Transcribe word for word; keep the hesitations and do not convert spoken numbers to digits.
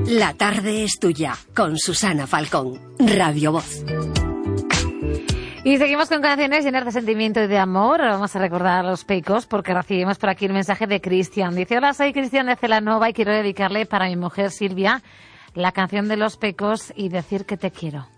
La tarde es tuya, con Susana Falcón, Radio Voz. Y seguimos con canciones llenas de sentimiento y de amor. Vamos a recordar a los Pecos porque recibimos por aquí un mensaje de Cristian. Dice: hola, soy Cristian de Celanova y quiero dedicarle para mi mujer Silvia la canción de los Pecos y decir que te quiero.